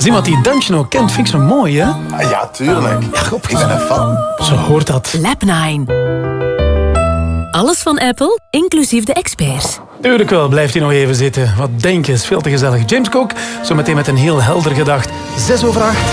Als iemand die dansje ook kent, vind ik zo mooi, hè? Ah, ja, tuurlijk. Ja, Ik ben een fan. Zo hoort dat. Lab9. Alles van Apple, inclusief de experts. Tuurlijk wel, blijft hij nog even zitten. Wat denk je, is veel te gezellig. James Cook, zo meteen met een heel helder gedacht. 6:08.